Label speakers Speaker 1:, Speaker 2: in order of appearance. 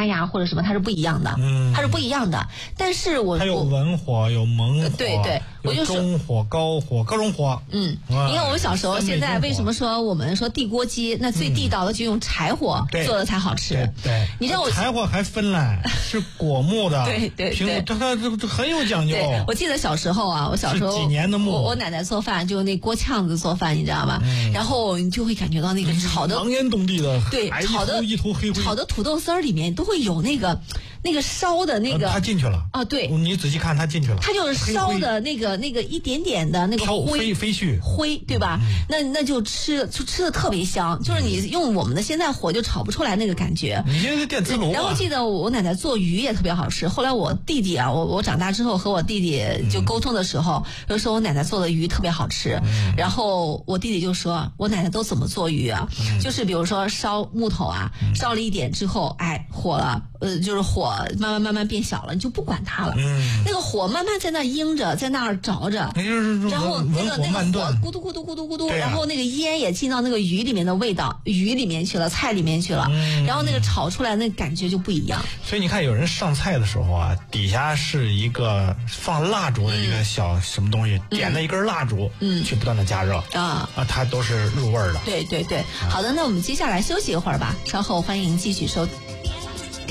Speaker 1: 压呀或者什么，它是不一样的，它是不一样的。但是
Speaker 2: 它有文火，有猛火，
Speaker 1: 对对，我就
Speaker 2: 有中火、高火，各种火。
Speaker 1: 你看我们小时候，现在为什么说我们说地锅鸡，那最地道的就用柴火做的才好吃。
Speaker 2: 对，
Speaker 1: 你知道我
Speaker 2: 柴火还分了，是果木的，
Speaker 1: 对，
Speaker 2: 它很有讲究。
Speaker 1: 我记得小时候啊，我小时候
Speaker 2: 几年的木，
Speaker 1: 我奶奶做饭就那锅呛子做饭，你知道吗？然后你就会感觉到那个炒的
Speaker 2: 狼烟动地的，
Speaker 1: 对，炒的
Speaker 2: 一头黑灰，
Speaker 1: 炒的土豆丝儿里面都会有那个烧的那个，
Speaker 2: 它进去了
Speaker 1: 啊，对，
Speaker 2: 你仔细看，它进去了，
Speaker 1: 它就是烧的那个一点点的那个灰灰，对吧？那就吃的特别香，就是你用我们的现在火就炒不出来那个感觉。
Speaker 2: 你这是电磁炉。
Speaker 1: 然后记得我奶奶做鱼也特别好吃。后来我弟弟啊，我长大之后和我弟弟就沟通的时候，就说我奶奶做的鱼特别好吃。然后我弟弟就说，我奶奶都怎么做鱼啊？就是比如说烧木头啊，烧了一点之后，火了，就是火慢慢变小了，你就不管它了。那个火慢慢在那熨着，在那儿着着，然后那个火咕嘟咕嘟咕嘟咕嘟，然后那个烟也进到那个鱼里面的味道，鱼里面去了，菜里面去了，然后那个炒出来那感觉就不一样。
Speaker 2: 所以你看，有人上菜的时候啊，底下是一个放蜡烛的一个小什么东西，点了一根蜡烛，去不断的加热它都是入味的。
Speaker 1: 对，好的，那我们接下来休息一会儿吧，稍后欢迎继续收听。